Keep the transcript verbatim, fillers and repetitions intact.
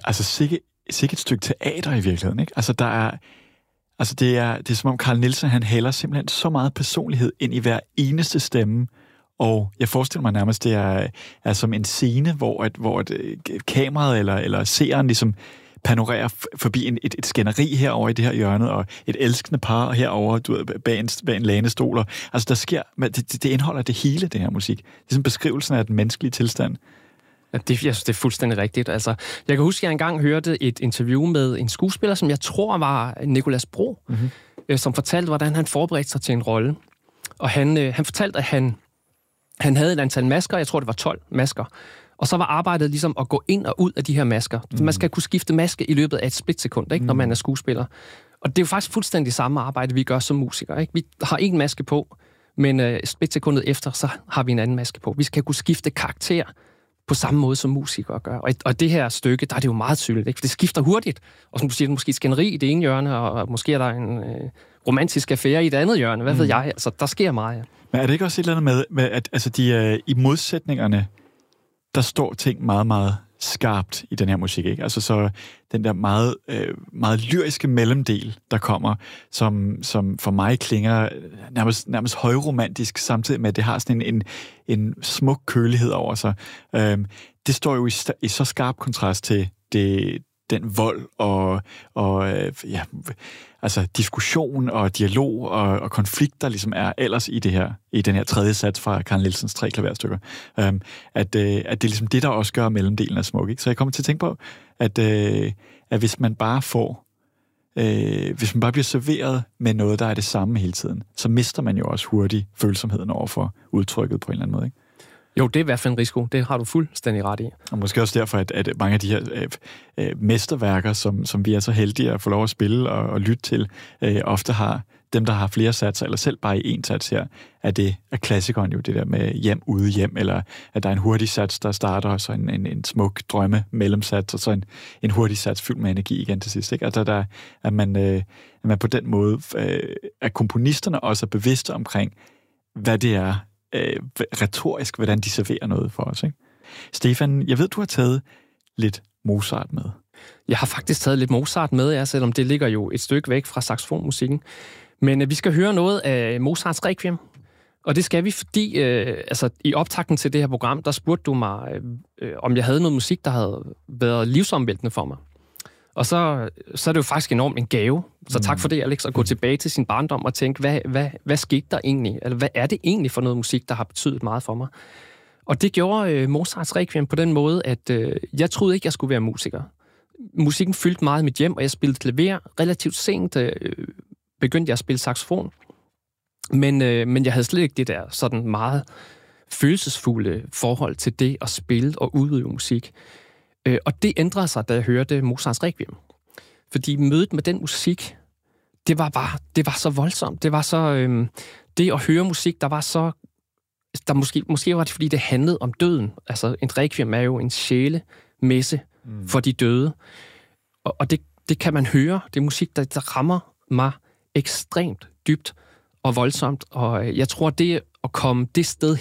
altså sikkert sikke et stykke teater i virkeligheden, ikke? Altså, der er, altså det, er, det er som om Carl Nielsen, han hælder simpelthen så meget personlighed ind i hver eneste stemme, og jeg forestiller mig nærmest, det er, er som en scene, hvor, et, hvor et, kameraet eller, eller seeren ligesom panorerer forbi en, et, et skænderi herover i det her hjørne, og et elskende par herover du ved, bag, en, bag en lænestol. Altså, der sker, det, det indeholder det hele, det her musik. Det er sådan beskrivelsen af den menneskelige tilstand. Ja, det, jeg synes, det er fuldstændig rigtigt. Altså, jeg kan huske, at jeg engang hørte et interview med en skuespiller, som jeg tror var Nicolas Bro, mm-hmm. øh, som fortalte, hvordan han forberedte sig til en rolle. Og han, øh, han fortalte, at han, han havde et antal masker, jeg tror, det var tolv masker, og så var arbejdet ligesom at gå ind og ud af de her masker. Mm. Man skal kunne skifte maske i løbet af et splitsekund, ikke, mm. når man er skuespiller. Og det er jo faktisk fuldstændig samme arbejde, vi gør som musikere. Ikke? Vi har en maske på, men øh, splitsekundet efter, så har vi en anden maske på. Vi skal kunne skifte karakter på samme måde, som musikere gør. Og, og det her stykke, der er det jo meget tydeligt, ikke? For det skifter hurtigt. Og som du siger, måske skænderi i det ene hjørne, og måske er der en øh, romantisk affære i det andet hjørne. Hvad mm. ved jeg? Altså, der sker meget. Ja. Men er det ikke også et eller andet med, med at altså, de, øh, i modsætningerne, der står ting meget, meget skarpt i den her musik, ikke? Altså så den der meget, øh, meget lyriske mellemdel, der kommer, som, som for mig klinger nærmest, nærmest højromantisk, samtidig med, at det har sådan en, en, en smuk kølighed over sig. Øhm, det står jo i, i så skarp kontrast til det, den vold og, og øh, ja, altså diskussion og dialog og, og konflikt, der ligesom er ellers i det her, i den her tredje sats fra Carl Nielsens tre klaverstykker. Øhm, at, øh, at det er ligesom det, der også gør mellemdelen af smuk, ikke? Så jeg kommer til at tænke på, at, øh, at hvis man bare får, øh, hvis man bare bliver serveret med noget, der er det samme hele tiden, så mister man jo også hurtigt følsomheden over for udtrykket på en eller anden måde, ikke? Jo, det er i hvert fald en risiko. Det har du fuldstændig ret i. Og måske også derfor, at, at mange af de her øh, øh, mesterværker, som, som vi er så heldige at få lov at spille og, og lytte til, øh, ofte har dem, der har flere satser, eller selv bare i én sats her, er det er klassikeren jo det der med hjem, ude, hjem, eller at der er en hurtig sats, der starter, og så en, en, en smuk drømme mellemsats, og så en, en hurtig sats fyldt med energi igen til sidst. Ikke? Altså, der, at, man, øh, at man på den måde, øh, at komponisterne også er bevidste omkring, hvad det er, øh, retorisk, hvordan de serverer noget for os. Ikke? Stefan, jeg ved, du har taget lidt Mozart med. Jeg har faktisk taget lidt Mozart med, ja, selvom det ligger jo et stykke væk fra saxofonmusikken. Men øh, vi skal høre noget af Mozarts Requiem. Og det skal vi, fordi øh, altså, i optakten til det her program, der spurgte du mig, øh, om jeg havde noget musik, der havde været livsomvæltende for mig. Og så, så er det jo faktisk enormt en gave. Så tak for det, Alex, at gå tilbage til sin barndom og tænke, hvad, hvad, hvad skete der egentlig? Eller hvad er det egentlig for noget musik, der har betydet meget for mig? Og det gjorde øh, Mozarts Requiem på den måde, at øh, jeg troede ikke, jeg skulle være musiker. Musikken fyldte meget i mit hjem, og jeg spillede klaver. Relativt sent øh, begyndte jeg at spille saxofon. Men, øh, men jeg havde slet ikke det der sådan meget følelsesfulde forhold til det at spille og udøve musik. Øh, og det ændrede sig, da jeg hørte Mozarts Requiem. Fordi mødet med den musik, det var bare, det var så voldsomt. Det var så, øh, det at høre musik, der var så, der måske, måske var det, fordi det handlede om døden. Altså, en requiem er jo en sjælemesse mm. for de døde. Og, og det, det kan man høre. Det er musik, der, der rammer mig ekstremt dybt og voldsomt. Og jeg tror, det at komme det sted